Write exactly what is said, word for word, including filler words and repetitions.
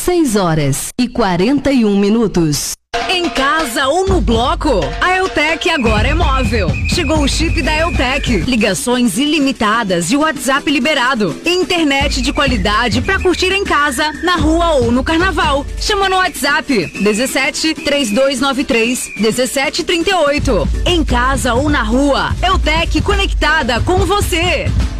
seis horas e quarenta e um minutos. Em casa ou no bloco, a Eutec agora é móvel. Chegou o chip da Eutec. Ligações ilimitadas e WhatsApp liberado. Internet de qualidade pra curtir em casa, na rua ou no carnaval. Chama no WhatsApp dezessete, trinta e dois noventa e três, dezessete trinta e oito. Em casa ou na rua, Eutec conectada com você.